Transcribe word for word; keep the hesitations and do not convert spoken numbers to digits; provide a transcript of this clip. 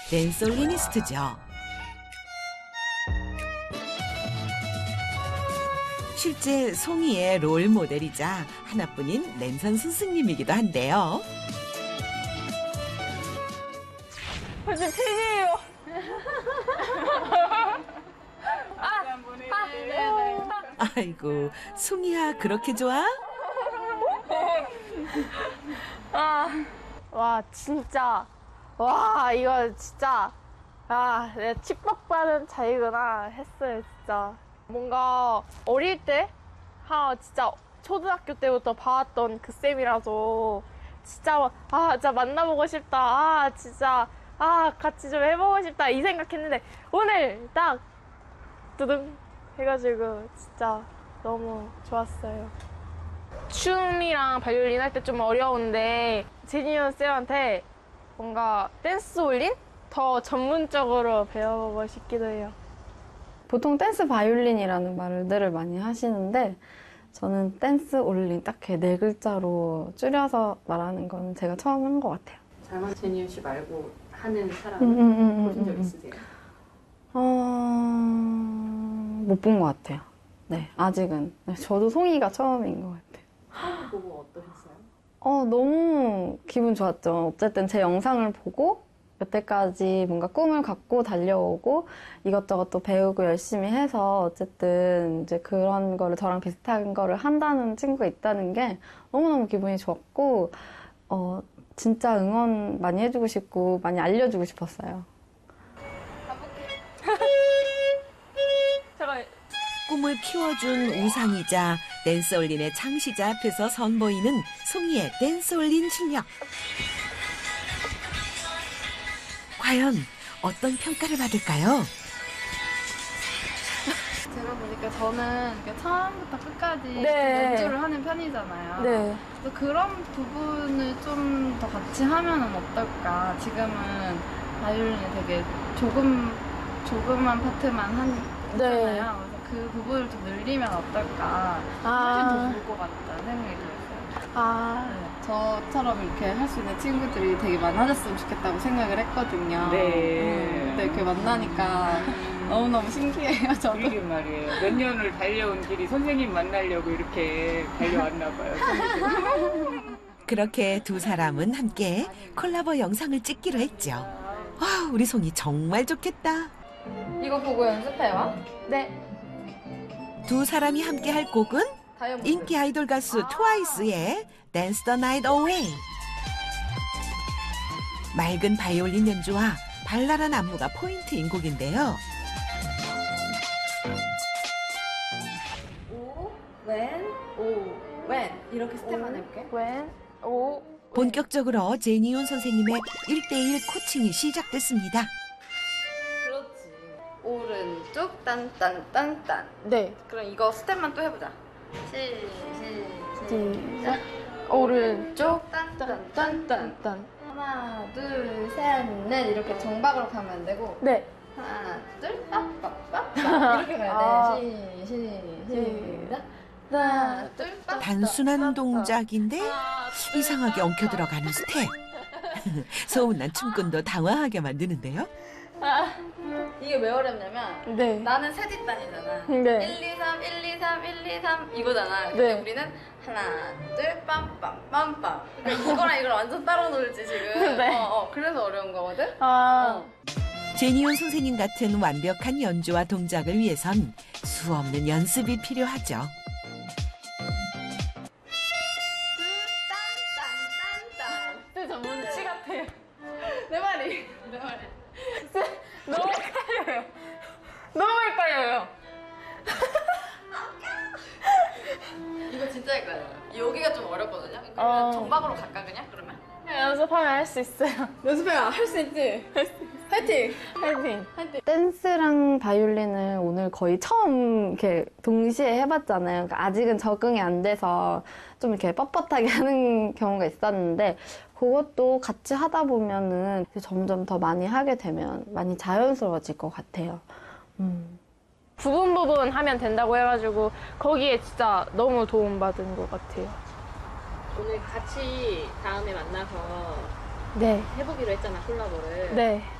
댄솔리니스트죠. 실제 송이의 롤 모델이자 하나뿐인 랜선 스승님이기도 한데요. 벌써 팬이에요. 아이고, 송이야 그렇게 좋아? 아, 와 진짜 와 이거 진짜 아 내가 칩박받은 차이구나 했어요 진짜. 뭔가 어릴 때 하 진짜 초등학교 때부터 봐왔던 그 쌤이라서 진짜 아 진짜 만나보고 싶다. 아 진짜 아 같이 좀 해보고 싶다 이 생각했는데 오늘 딱 두둥 해가지고 진짜 너무 좋았어요. 춤이랑 바이올린 할 때 좀 어려운데 제니온 쌤한테 뭔가 댄스 올린? 더 전문적으로 배워보고 싶기도 해요. 보통 댄스 바이올린이라는 말들을 많이 하시는데 저는 댄스 올린 딱 네 글자로 줄여서 말하는 건 제가 처음 한 것 같아요. 장원 제니온 씨 말고 하는 사람은 음, 음, 음, 보신 적 음, 음. 있으세요? 어... 못 본 것 같아요. 네, 아직은. 네, 저도 송이가 처음인 것 같아요. 처음 보고 어떠셨어요? 어, 너무 기분 좋았죠. 어쨌든 제 영상을 보고 여태까지 뭔가 꿈을 갖고 달려오고 이것저것 또 배우고 열심히 해서 어쨌든 이제 그런 거를 저랑 비슷한 거를 한다는 친구가 있다는 게 너무너무 기분이 좋았고, 어, 진짜 응원 많이 해주고 싶고 많이 알려주고 싶었어요. 꿈을 키워준 우상이자 댄스올린의 창시자 앞에서 선보이는 송이의 댄스올린 실력. 과연 어떤 평가를 받을까요? 제가 보니까 저는 이렇게 처음부터 끝까지 네. 연주를 하는 편이잖아요. 네. 그래서 그런 부분을 좀 더 같이 하면 어떨까. 지금은 바이올린이 되게 조금, 조그만 파트만 하잖아요. 네. 그래서 그 부분을 좀 늘리면 어떨까. 아. 훨씬 더 좋을 것 같다는 생각이 들었어요. 아. 네. 저처럼 이렇게 할 수 있는 친구들이 되게 많아졌으면 좋겠다고 생각을 했거든요. 네. 음, 근데 이렇게 만나니까 너무너무 신기해요, 저도. 그러게 말이에요. 몇 년을 달려온 길이 선생님 만나려고 이렇게 달려왔나 봐요. 그렇게 두 사람은 함께 콜라보 영상을 찍기로 했죠. 와, 우리 송이 정말 좋겠다. 이거 보고 연습해와? 네. 두 사람이 함께 할 곡은 다이어몬드. 인기 아이돌 가수 트와이스의 Dance the Night Away. 맑은 바이올린 연주와 발랄한 안무가 포인트인 곡인데요. 오, 웬, 오, 웬. 이렇게 스텝만 해볼게. 웬, 오. 본격적으로 제니온 선생님의 일 대일 코칭이 시작됐습니다. 그렇지. 오른쪽 딴딴딴딴. 네. 그럼 이거 스텝만 또 해보자. 시, 시, 시작. 오른쪽 딴딴딴딴. 하나, 둘, 셋, 넷 이렇게 정박으로 가면 안 되고. 네. 하나, 둘, 빠빠빠 이렇게 가야 아. 돼. 시, 시, 시작. 하나, 둘, 빠빠. 단순한 동작인데 이상하게 엉켜 들어가는 스텝. 소문난 춤꾼도 당황하게 만드는데요. 이게 왜 어렵냐면 네. 나는 세 뒷단이잖아. 네. 일, 이, 삼, 일, 이, 삼, 일, 이, 삼 이거잖아. 근데 네. 우리는 하나, 둘, 빰빰빰빰. 그러니까 이거랑 이걸 완전 따로 놀지 지금. 네. 어, 어, 그래서 어려운 거거든. 아. 어. 제니온 선생님 같은 완벽한 연주와 동작을 위해선 수없는 연습이 필요하죠. 딴딴딴딴. 진짜 문치 같아요. 내 말이. 내 말이. 너무 헷갈려요. 너무 헷갈려요. 이거 진짜 헷갈려요. 여기가 좀 어렵거든요. 그러면 어. 정박으로 갈까 그냥 그러면? 연습하면 할 수 있어요. 연습해야 할 수 있지. 화이팅. 화이팅. 댄스랑 바이올린을 오늘 거의 처음 이렇게 동시에 해봤잖아요. 그러니까 아직은 적응이 안 돼서 좀 이렇게 뻣뻣하게 하는 경우가 있었는데 그것도 같이 하다 보면은 점점 더 많이 하게 되면 많이 자연스러워질 것 같아요. 음. 부분 부분 하면 된다고 해가지고 거기에 진짜 너무 도움받은 것 같아요. 오늘 같이 다음에 만나서 네. 해보기로 했잖아, 콜라보를. 네.